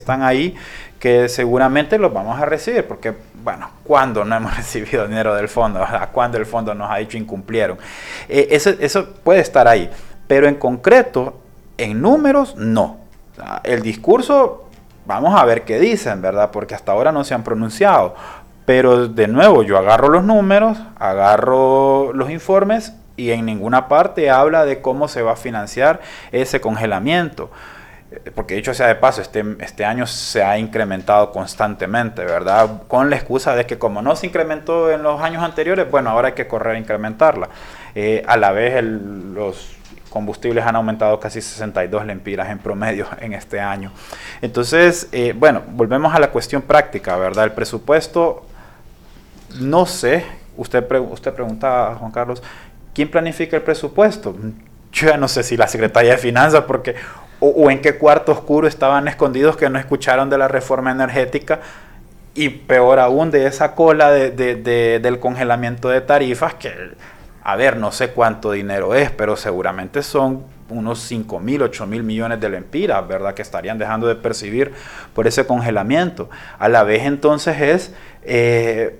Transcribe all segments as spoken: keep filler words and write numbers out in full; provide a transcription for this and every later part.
están ahí, que seguramente los vamos a recibir, porque, bueno, ¿cuándo no hemos recibido dinero del fondo? ¿A cuándo el fondo nos ha dicho incumplieron? Eh, eso, eso puede estar ahí, pero en concreto, en números, no. O sea, el discurso, vamos a ver qué dicen, ¿verdad? Porque hasta ahora no se han pronunciado, pero de nuevo, yo agarro los números, agarro los informes, y en ninguna parte habla de cómo se va a financiar ese congelamiento. Porque dicho sea de paso, este, este año se ha incrementado constantemente, ¿verdad? Con la excusa de que como no se incrementó en los años anteriores, bueno, ahora hay que correr a incrementarla. Eh, a la vez el, los combustibles han aumentado casi sesenta y dos lempiras en promedio en este año. Entonces, eh, bueno, volvemos a la cuestión práctica, ¿verdad? El presupuesto, no sé, usted, pre, usted preguntaba, Juan Carlos, ¿quién planifica el presupuesto? Yo ya no sé si la Secretaría de Finanzas, porque... O, o en qué cuarto oscuro estaban escondidos que no escucharon de la reforma energética, y peor aún de esa cola de, de, de, del congelamiento de tarifas, que, a ver, no sé cuánto dinero es, pero seguramente son unos cinco mil, ocho mil millones de lempiras, ¿verdad?, que estarían dejando de percibir por ese congelamiento. A la vez, entonces, es eh,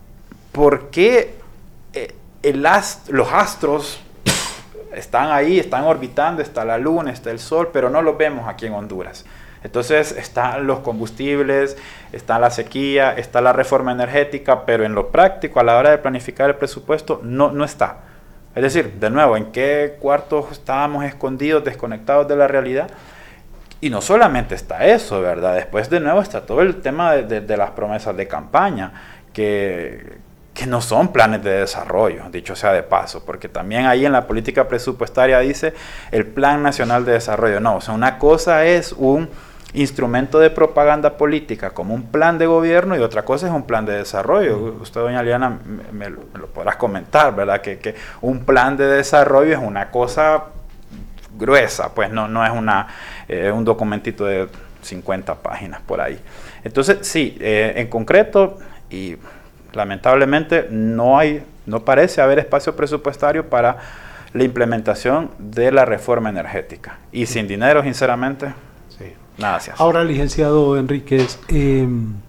¿por qué eh, el ast- los astros están ahí, están orbitando, está la luna, está el sol, pero no los vemos aquí en Honduras? Entonces están los combustibles, está la sequía, está la reforma energética, pero en lo práctico, a la hora de planificar el presupuesto, no, no está. Es decir, de nuevo, ¿en qué cuartos estábamos escondidos, desconectados de la realidad? Y no solamente está eso, ¿verdad? Después, de nuevo, está todo el tema de, de, de las promesas de campaña, que... que no son planes de desarrollo, dicho sea de paso, porque también ahí en la política presupuestaria dice el Plan Nacional de Desarrollo. No, o sea, una cosa es un instrumento de propaganda política como un plan de gobierno, y otra cosa es un plan de desarrollo. Usted, doña Liana, me, me, lo, me lo podrás comentar, ¿verdad? Que, que un plan de desarrollo es una cosa gruesa, pues no, no es una, eh, un documentito de cincuenta páginas por ahí. Entonces, sí, eh, en concreto, y lamentablemente no hay, no parece haber espacio presupuestario para la implementación de la reforma energética. Y sin dinero, sinceramente, sí, nada se hace. Ahora, licenciado Enríquez, eh,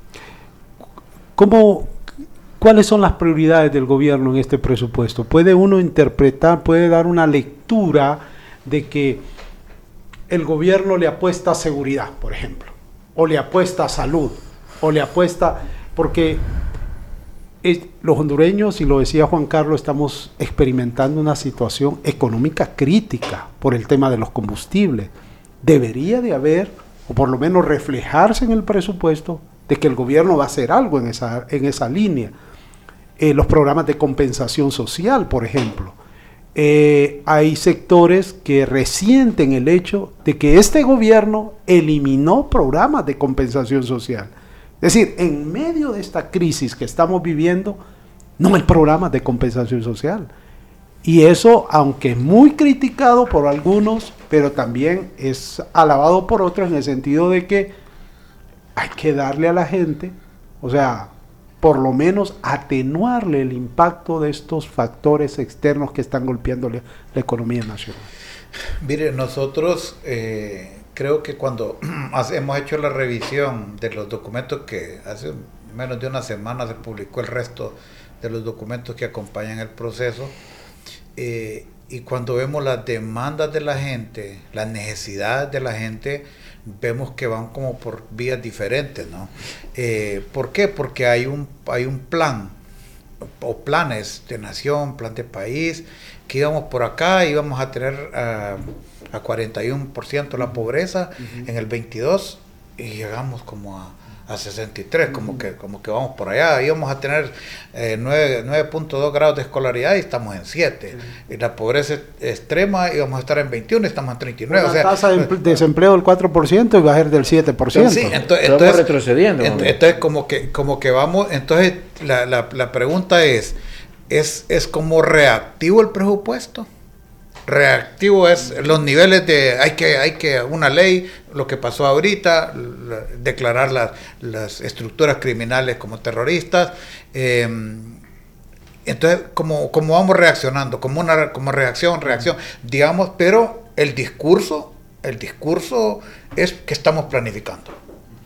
¿cómo, ¿cuáles son las prioridades del gobierno en este presupuesto? ¿Puede uno interpretar, puede dar una lectura de que el gobierno le apuesta a seguridad, por ejemplo, o le apuesta a salud, o le apuesta, porque Es, los hondureños, y lo decía Juan Carlos, estamos experimentando una situación económica crítica por el tema de los combustibles? Debería de haber, o por lo menos reflejarse en el presupuesto, de que el gobierno va a hacer algo en esa, en esa línea. Eh, los programas de compensación social, por ejemplo. Eh, hay sectores que resienten el hecho de que este gobierno eliminó programas de compensación social. Es decir, en medio de esta crisis que estamos viviendo, no hay programas de compensación social. Y eso, aunque es muy criticado por algunos, pero también es alabado por otros, en el sentido de que hay que darle a la gente, o sea, por lo menos atenuarle el impacto de estos factores externos que están golpeando la, la economía nacional. Mire, nosotros... Eh creo que cuando hemos hecho la revisión de los documentos, que hace menos de una semana se publicó el resto de los documentos que acompañan el proceso, eh, y cuando vemos las demandas de la gente, las necesidades de la gente, vemos que van como por vías diferentes, ¿no? Eh, ¿Por qué? Porque hay un, hay un plan, o planes de nación, plan de país, que íbamos por acá, íbamos a tener... Uh, a cuarenta y uno por ciento la pobreza uh-huh. en el veintidós, y llegamos como a, a sesenta y tres, uh-huh. como que como que vamos por allá. Íbamos a tener eh, nueve punto dos grados de escolaridad y estamos en siete. Uh-huh. Y la pobreza extrema íbamos a estar en veintiuno y estamos en treinta y nueve. La o sea, tasa de desempleo del cuatro por ciento y va a ser del siete por ciento. Sí, entonces, estamos entonces retrocediendo. Ent- entonces como que como que vamos, entonces la, la, la pregunta es, es, ¿es como reactivo el presupuesto? Reactivo es los niveles de, hay que, hay que, una ley, lo que pasó ahorita, la, declarar las, las estructuras criminales como terroristas. Eh, entonces, como, como vamos reaccionando, como una como reacción, reacción, digamos, pero el discurso, el discurso es que estamos planificando.